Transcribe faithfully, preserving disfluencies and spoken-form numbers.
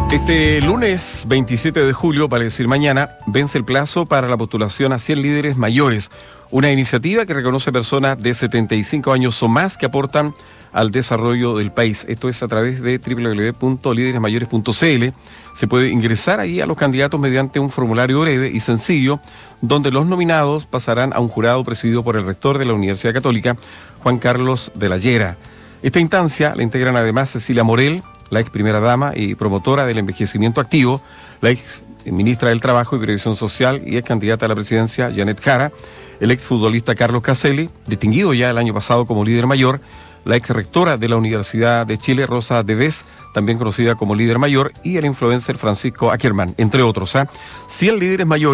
Este lunes veintisiete de julio, para decir mañana, vence el plazo para la postulación a cien líderes mayores, una iniciativa que reconoce personas de setenta y cinco años o más que aportan al desarrollo del país. Esto es a través de doble u doble u doble u punto líderes mayores punto c l. Se puede ingresar ahí a los candidatos mediante un formulario breve y sencillo, donde los nominados pasarán a un jurado presidido por el rector de la Universidad Católica, Juan Carlos de la Llera. Esta instancia la integran además Cecilia Morel, la ex primera dama y promotora del envejecimiento activo, la ex ministra del Trabajo y Previsión Social y ex candidata a la presidencia, Janet Jara, el ex futbolista Carlos Caselli, distinguido ya el año pasado como líder mayor, la ex rectora de la Universidad de Chile, Rosa Devés, también conocida como líder mayor, y el influencer Francisco Ackerman, entre otros. ¿eh? cien líderes mayores